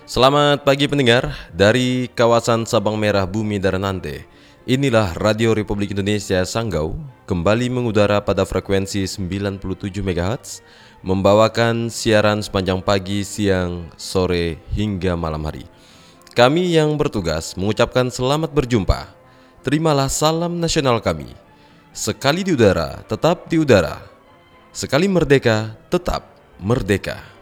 Selamat pagi pendengar dari kawasan Sabang Merah Bumi Daranante. Inilah Radio Republik Indonesia Sanggau kembali mengudara pada frekuensi 97 MHz, membawakan siaran sepanjang pagi, siang, sore hingga malam hari. Kami yang bertugas mengucapkan selamat berjumpa. Terimalah salam nasional kami. Sekali di udara, tetap di udara. Sekali merdeka, tetap merdeka.